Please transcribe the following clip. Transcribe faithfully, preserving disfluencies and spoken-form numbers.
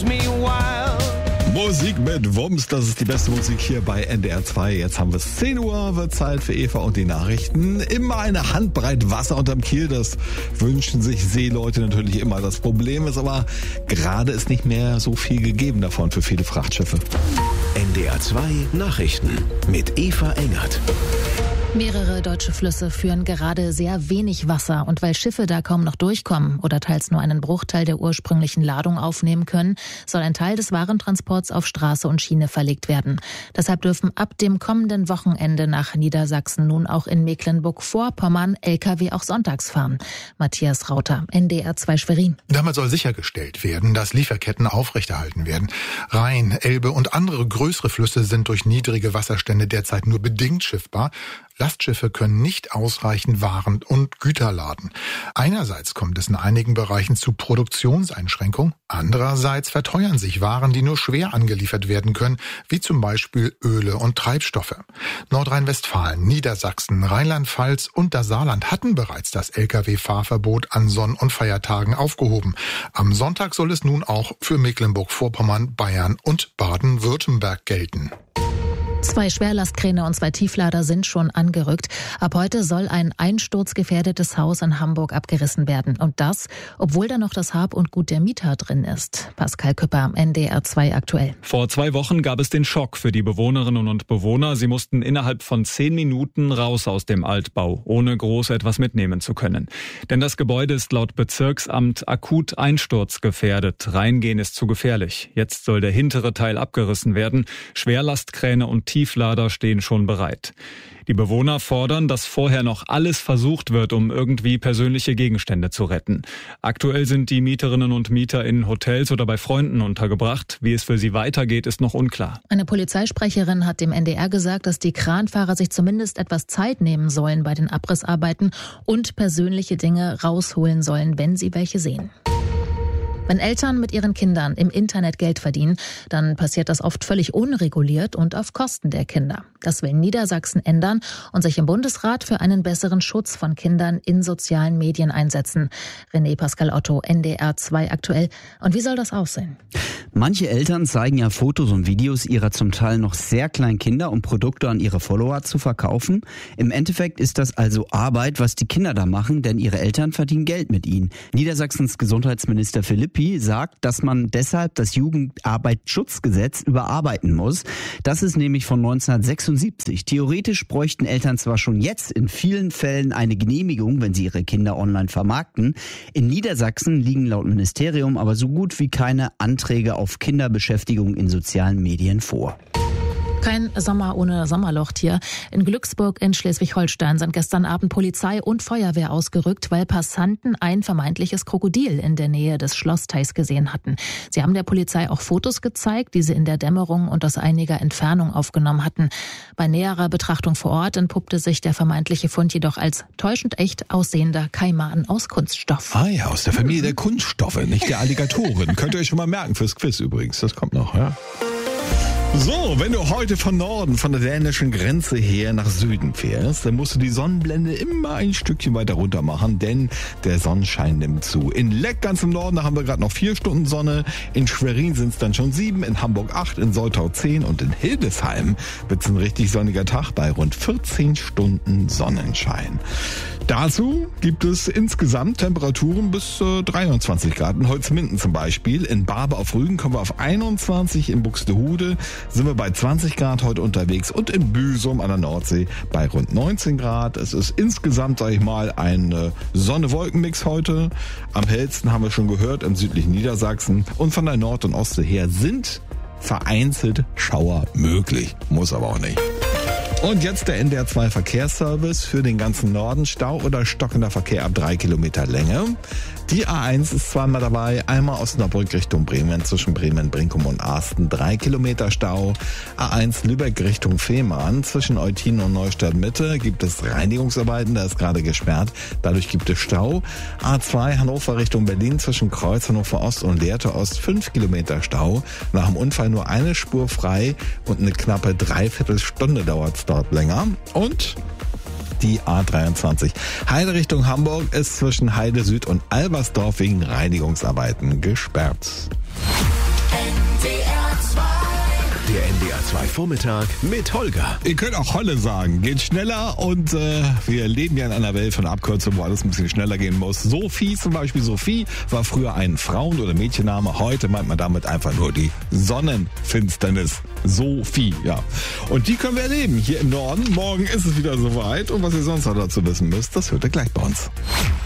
makes me wild. Musik mit Wumms, das ist die beste Musik hier bei N D R zwei. Jetzt haben wir es zehn Uhr, wird Zeit für Eva und die Nachrichten. Immer eine Handbreit Wasser unterm Kiel, das wünschen sich Seeleute natürlich immer. Das Problem ist aber, gerade ist nicht mehr so viel gegeben davon für viele Frachtschiffe. N D R zwei Nachrichten mit Eva Engert. Mehrere deutsche Flüsse führen gerade sehr wenig Wasser und weil Schiffe da kaum noch durchkommen oder teils nur einen Bruchteil der ursprünglichen Ladung aufnehmen können, soll ein Teil des Warentransports auf Straße und Schiene verlegt werden. Deshalb dürfen ab dem kommenden Wochenende nach Niedersachsen nun auch in Mecklenburg-Vorpommern L K W auch sonntags fahren. Matthias Rauter, N D R zwei Schwerin. Damit soll sichergestellt werden, dass Lieferketten aufrechterhalten werden. Rhein, Elbe und andere größere Flüsse sind durch niedrige Wasserstände derzeit nur bedingt schiffbar. Lastschiffe können nicht ausreichend Waren und Güter laden. Einerseits kommt es in einigen Bereichen zu Produktionseinschränkungen, andererseits verteuern sich Waren, die nur schwer angeliefert werden können, wie zum Beispiel Öle und Treibstoffe. Nordrhein-Westfalen, Niedersachsen, Rheinland-Pfalz und das Saarland hatten bereits das L K W-Fahrverbot an Sonn- und Feiertagen aufgehoben. Am Sonntag soll es nun auch für Mecklenburg-Vorpommern, Bayern und Baden-Württemberg gelten. Zwei Schwerlastkräne und zwei Tieflader sind schon angerückt. Ab heute soll ein einsturzgefährdetes Haus in Hamburg abgerissen werden. Und das, obwohl da noch das Hab und Gut der Mieter drin ist. Pascal Küpper, N D R zwei aktuell. Vor zwei Wochen gab es den Schock für die Bewohnerinnen und Bewohner. Sie mussten innerhalb von zehn Minuten raus aus dem Altbau, ohne groß etwas mitnehmen zu können. Denn das Gebäude ist laut Bezirksamt akut einsturzgefährdet. Reingehen ist zu gefährlich. Jetzt soll der hintere Teil abgerissen werden. Schwerlastkräne und Tieflader stehen schon bereit. Die Bewohner fordern, dass vorher noch alles versucht wird, um irgendwie persönliche Gegenstände zu retten. Aktuell sind die Mieterinnen und Mieter in Hotels oder bei Freunden untergebracht. Wie es für sie weitergeht, ist noch unklar. Eine Polizeisprecherin hat dem N D R gesagt, dass die Kranfahrer sich zumindest etwas Zeit nehmen sollen bei den Abrissarbeiten und persönliche Dinge rausholen sollen, wenn sie welche sehen. Wenn Eltern mit ihren Kindern im Internet Geld verdienen, dann passiert das oft völlig unreguliert und auf Kosten der Kinder. Das will Niedersachsen ändern und sich im Bundesrat für einen besseren Schutz von Kindern in sozialen Medien einsetzen. René Pascal Otto, N D R zwei aktuell. Und wie soll das aussehen? Manche Eltern zeigen ja Fotos und Videos ihrer zum Teil noch sehr kleinen Kinder, um Produkte an ihre Follower zu verkaufen. Im Endeffekt ist das also Arbeit, was die Kinder da machen, denn ihre Eltern verdienen Geld mit ihnen. Niedersachsens Gesundheitsminister Philippi sagt, dass man deshalb das Jugendarbeitsschutzgesetz überarbeiten muss. Das ist nämlich von neunzehnhundertsechsundsiebzig. Theoretisch bräuchten Eltern zwar schon jetzt in vielen Fällen eine Genehmigung, wenn sie ihre Kinder online vermarkten. In Niedersachsen liegen laut Ministerium aber so gut wie keine Anträge auf Kinderbeschäftigung in sozialen Medien vor. Kein Sommer ohne Sommerloch hier. In Glücksburg in Schleswig-Holstein sind gestern Abend Polizei und Feuerwehr ausgerückt, weil Passanten ein vermeintliches Krokodil in der Nähe des Schlossteichs gesehen hatten. Sie haben der Polizei auch Fotos gezeigt, die sie in der Dämmerung und aus einiger Entfernung aufgenommen hatten. Bei näherer Betrachtung vor Ort entpuppte sich der vermeintliche Fund jedoch als täuschend echt aussehender Kaiman aus Kunststoff. Ah ja, aus der Familie der Kunststoffe, nicht der Alligatoren. Könnt ihr euch schon mal merken fürs Quiz übrigens, das kommt noch, ja. So, wenn du heute von Norden, von der dänischen Grenze her nach Süden fährst, dann musst du die Sonnenblende immer ein Stückchen weiter runter machen, denn der Sonnenschein nimmt zu. In Leck ganz im Norden, da haben wir gerade noch vier Stunden Sonne, in Schwerin sind es dann schon sieben, in Hamburg acht, in Soltau zehn und in Hildesheim wird es ein richtig sonniger Tag bei rund vierzehn Stunden Sonnenschein. Dazu gibt es insgesamt Temperaturen bis äh, dreiundzwanzig Grad. In Holzminden zum Beispiel. In Barbe auf Rügen kommen wir auf einundzwanzig. In Buxtehude sind wir bei zwanzig Grad heute unterwegs. Und in Büsum an der Nordsee bei rund neunzehn Grad. Es ist insgesamt, sage ich mal, ein äh, Sonne-Wolken-Mix heute. Am hellsten haben wir schon gehört im südlichen Niedersachsen. Und von der Nord- und Ostsee her sind vereinzelt Schauer möglich. Muss aber auch nicht. Und jetzt der N D R zwei Verkehrsservice für den ganzen Norden. Stau oder stockender Verkehr ab drei Kilometer Länge. Die A eins ist zweimal dabei, einmal Osnabrück Richtung Bremen, zwischen Bremen, Brinkum und Arsten, drei Kilometer Stau. A eins Lübeck Richtung Fehmarn, zwischen Eutin und Neustadt Mitte gibt es Reinigungsarbeiten, da ist gerade gesperrt, dadurch gibt es Stau. A zwei Hannover Richtung Berlin, zwischen Kreuz Hannover Ost und Lehrte Ost, fünf Kilometer Stau. Nach dem Unfall nur eine Spur frei und eine knappe Dreiviertelstunde dauert es dort länger. Und die A dreiundzwanzig Heide Richtung Hamburg ist zwischen Heide Süd und Albersdorf wegen Reinigungsarbeiten gesperrt. zwei Vormittag mit Holger. Ihr könnt auch Holle sagen. Geht schneller und äh, wir leben ja in einer Welt von Abkürzungen, wo alles ein bisschen schneller gehen muss. Sophie zum Beispiel. Sophie war früher ein Frauen- oder Mädchenname. Heute meint man damit einfach nur die Sonnenfinsternis. Sophie, ja. Und die können wir erleben hier im Norden. Morgen ist es wieder soweit. Und was ihr sonst noch dazu wissen müsst, das hört ihr gleich bei uns.